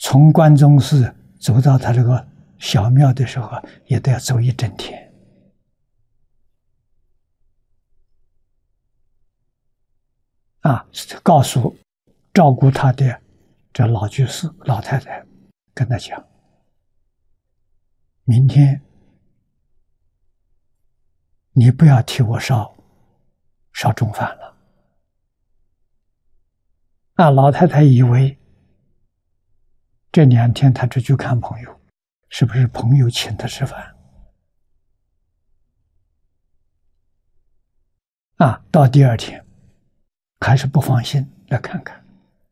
从关中寺走到他这个小庙的时候，也都要走一整天。告诉照顾他的这老居士、老太太，跟他讲，明天你不要替我烧中饭了。老太太以为这2天他出去看朋友，是不是朋友请他吃饭？到第2天还是不放心，来看看。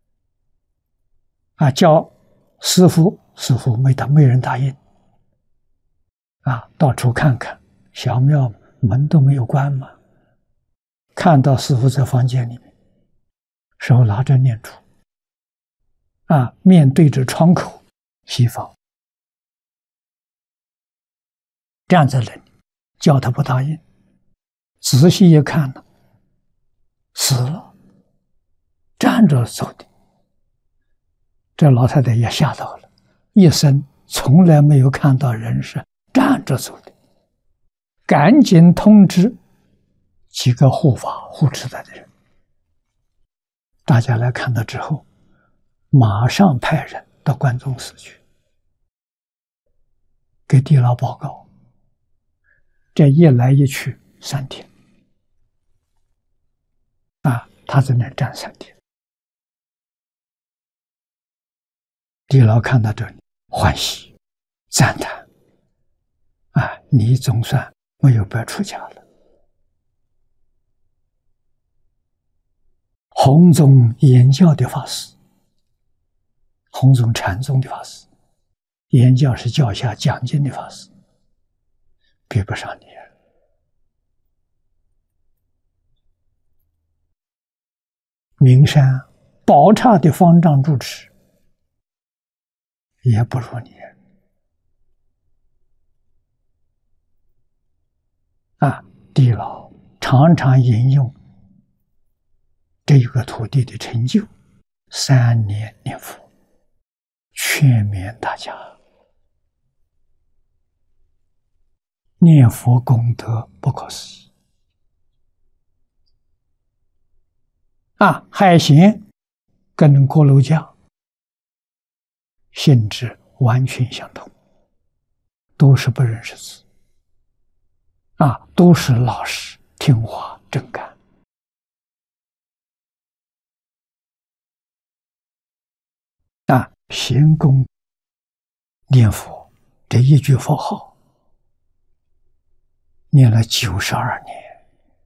叫师父没人答应。到处看看，小庙门都没有关嘛。看到师父在房间里面，手拿着念珠，面对着窗口西方，站在那里，叫他不答应。仔细一看呢，死了，站着走的。这老太太也吓到了，一生从来没有看到人是站着走的，赶紧通知几个护法护持他的人。大家来看到之后，马上派人到关中寺去，给地老报告。这一来一去3天，他在那儿站3天。地老看到这里，欢喜赞叹，你总算没有白出家了。弘宗言教的法师，弘宗禅宗的法师，言教是教下讲经的法师，比不上你。名山宝刹的方丈住持也不如你。地老常常引用这个徒弟的成就，3年念佛，劝勉大家念佛功德不可思议。海贤跟锅炉匠性质完全相同，都是不认识字，都是老实听话真干。贤公念佛这一句佛号念了92年，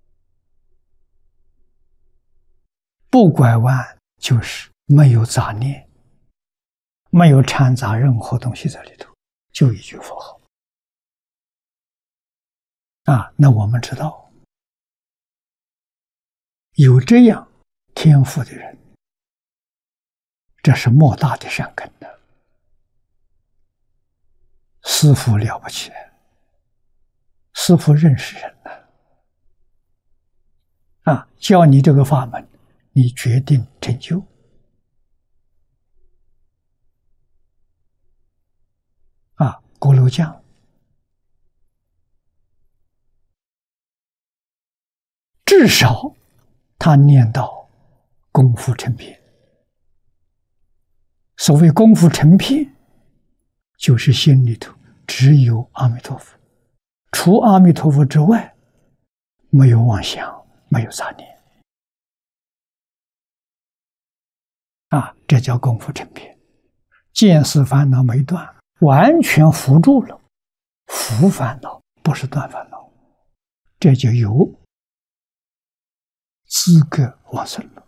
不拐弯，就是没有杂念，没有掺杂任何东西在里头，就一句佛号。那我们知道，有这样天赋的人，这是莫大的善根的。师父了不起，师父认识人呢。教你这个法门，你决定成就。锅炉匠至少他念到功夫成片。所谓功夫成片，就是心里头只有阿弥陀佛，除阿弥陀佛之外，没有妄想，没有杂念。这叫功夫成片。见思烦恼没断，完全伏住了，伏烦恼不是断烦恼，这就有资格往生了。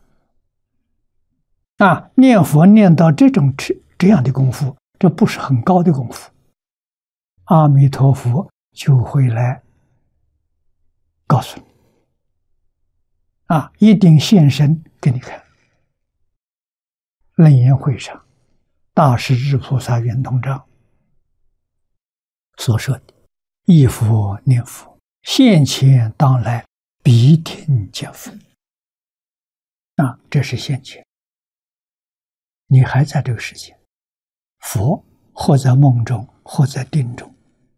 念佛念到这样的功夫，这不是很高的功夫，阿弥陀佛就会来告诉你，一定现身给你看。楞严会上，大势至菩萨圆通章所说的忆佛念佛，现前当来必听见佛。这是现前，你还在这个世界， 佛或在梦中，或在定中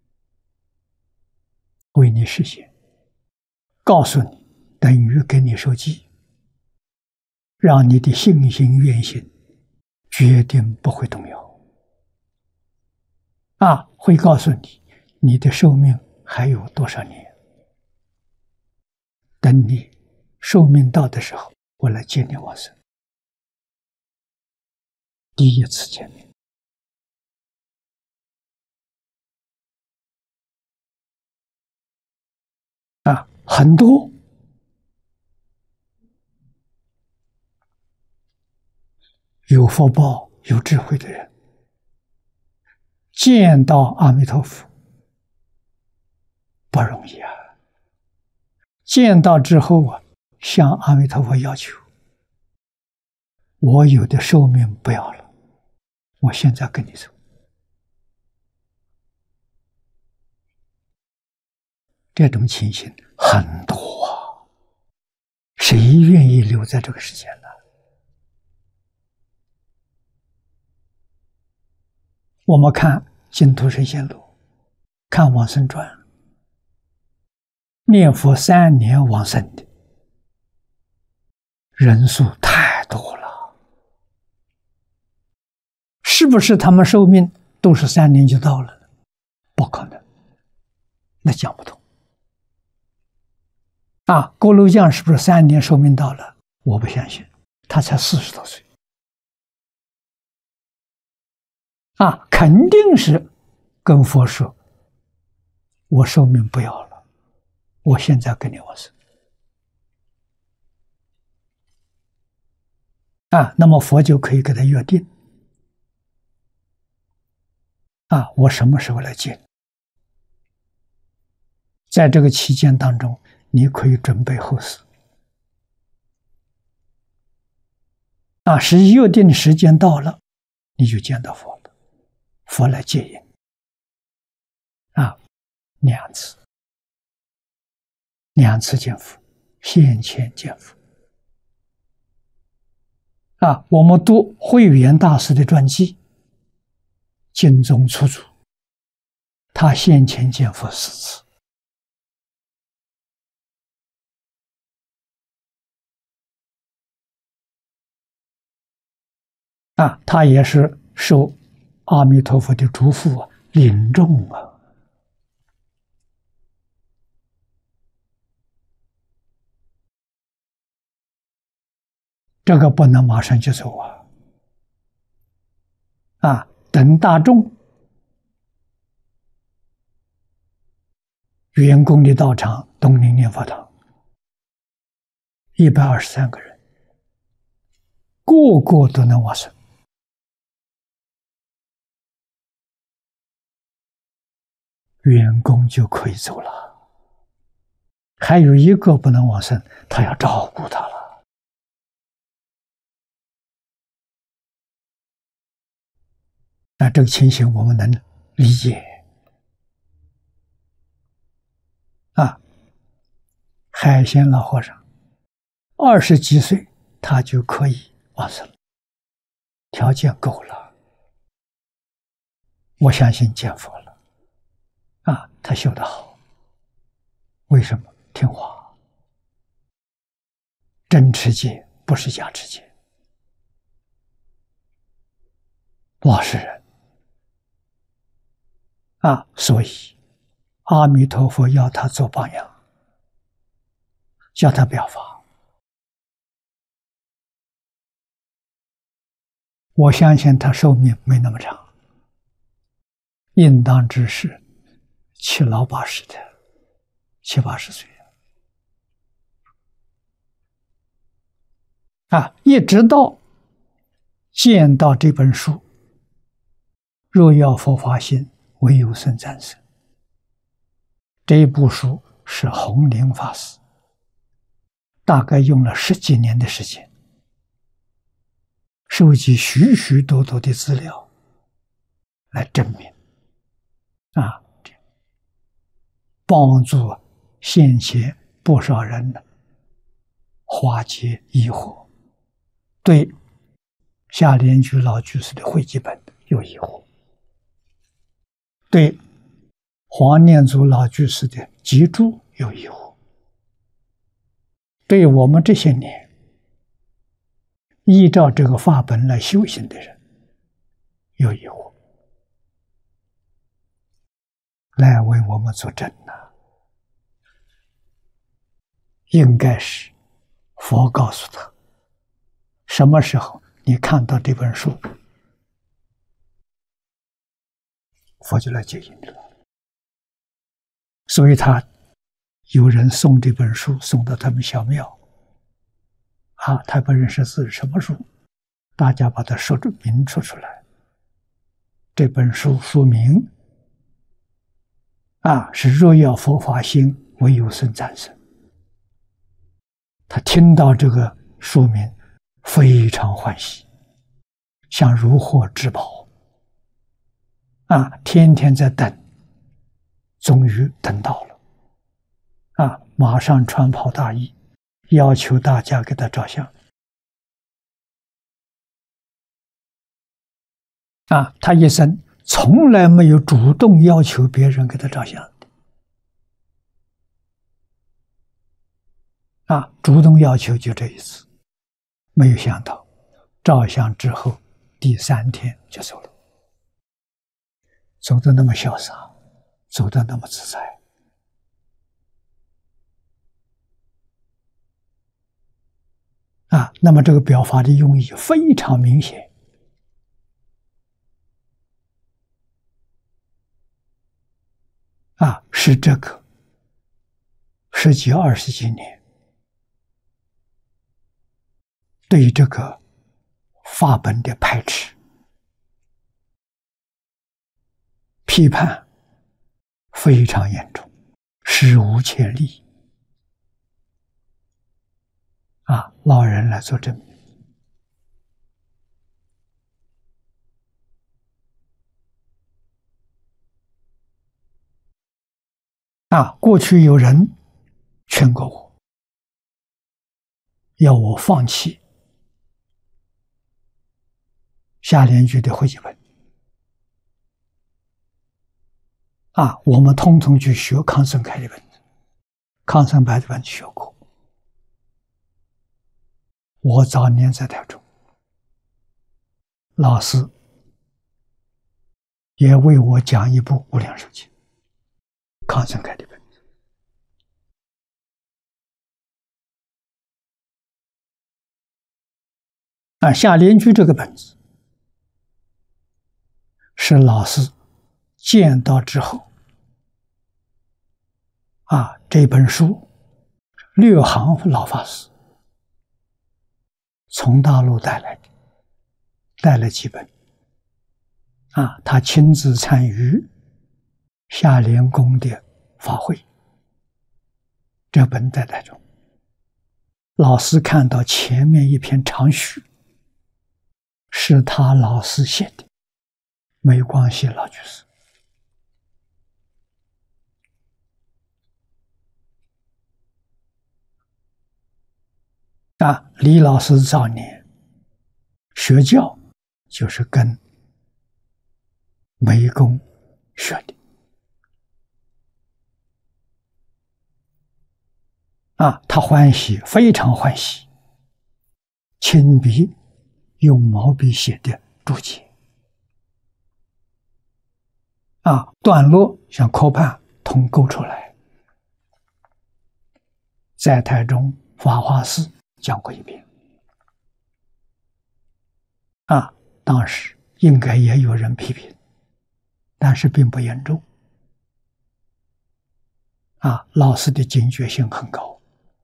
为你实现，告诉你，等于给你授记，让你的信心愿心决定不会动摇。会告诉你，你的寿命还有多少年？等你寿命到的时候，我来接你往生。第一次见面。很多有福报、有智慧的人，见到阿弥陀佛不容易啊！见到之后向阿弥陀佛要求：我有的寿命不要了，我现在跟你走。这种情形很多啊，谁愿意留在这个世间呢？我们看《净土神仙录》，看《往生传》，念佛3年往生的人数太多了，是不是他们寿命都是3年就到了？不可能，那讲不通。郭炉匠是不是3年寿命到了？我不相信，他才40多岁。肯定是跟佛说：我寿命不要了，我现在跟你往生。那么佛就可以给他约定：我什么时候来见你？在这个期间当中，你可以准备后事。约定时间到了，你就见到佛了，佛来接引。两次见佛，现前见佛。我们读慧远大师的传记，经中出处，他现前见佛4次。他也是受阿弥陀佛的嘱咐领众这个不能马上就走等大众员工的道场东林念佛堂123个人，个个都能往生。员工就可以走了，还有一个不能往生，他要照顾他了。这个情形我们能理解。海鲜老和尚20几岁，他就可以往生，条件够了，我相信见佛了。他修得好，为什么？听话，真持戒，不是假持戒，老实人所以阿弥陀佛要他做榜样，叫他表法。我相信他寿命没那么长，应当只是7、80的，7、80岁一直到见到这本书，若要佛法心，唯有僧战胜。这一部书是弘宁法师大概用了10几年的时间，收集许许多多的资料来证明帮助现前不少人化解疑惑。对夏莲居老居士的汇集本有疑惑，对黄念祖老居士的集注有疑惑，对我们这些年依照这个法本来修行的人有疑惑，来为我们作证呐。应该是佛告诉他，什么时候你看到这本书，佛就来接引了。所以他有人送这本书送到他们小庙，他不认识是什么书，大家把它说明出来。这本书书名是若要佛法兴，唯有僧战胜。他听到这个书名非常欢喜，像如获至宝天天在等，终于等到了马上穿袍大衣，要求大家给他照相他一生从来没有主动要求别人给他照相主动要求就这一次，没有想到照相之后第3天就走了，走得那么潇洒，走得那么自在那么这个表法的用意非常明显是这个10几20几年对这个法本的排斥、批判非常严重，史无前例老人来做证明过去有人劝过我，要我放弃下联句的汇集本我们统统去学康生开的本子，康生白的本子学过。我早年在台中，老师也为我讲一部《无量寿经》，康生开的本子下联句这个本子是老师见到之后这本书六行老法师从大陆带来的，带了几本他亲自参与下联公的法会，这本在台中，老师看到前面一篇长序是他老师写的，没关系老居士李老师早年学教就是跟梅公学的他欢喜，非常欢喜亲笔用毛笔写的注解段落像科判统勾出来，在台中法华寺讲过一遍当时应该也有人批评，但是并不严重老师的警觉性很高。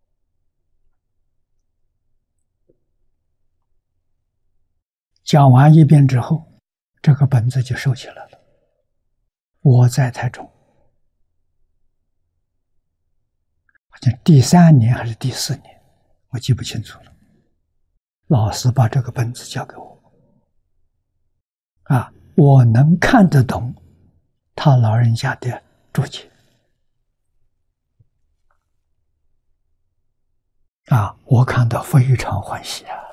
讲完一遍之后，这个本子就收起来了。我在台中，好像第3年还是第4年，我记不清楚了。老师把这个本子交给我，我能看得懂他老人家的注解我看到非常欢喜